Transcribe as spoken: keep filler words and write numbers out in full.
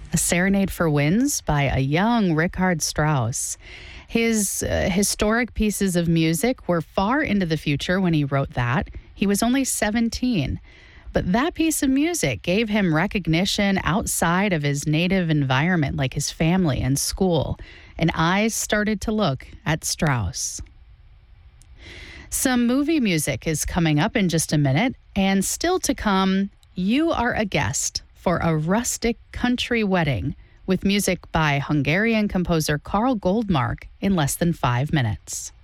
A Serenade for Winds by a young Richard Strauss. His uh, historic pieces of music were far into the future when he wrote that. He was only seventeen. But that piece of music gave him recognition outside of his native environment, like his family and school, and eyes started to look at Strauss. Some movie music is coming up in just a minute, and still to come, you are a guest for a rustic country wedding with music by Hungarian composer Karl Goldmark in less than five minutes.